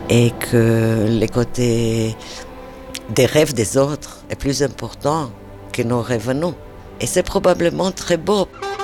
et que les côtés des rêves des autres est plus important que nos rêves à nous. Et c'est probablement très beau.